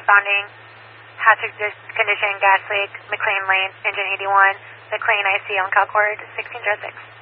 Responding. Hazardous condition, gas leak, McLean Lane, engine 81. McLean IC on Calcord 1606.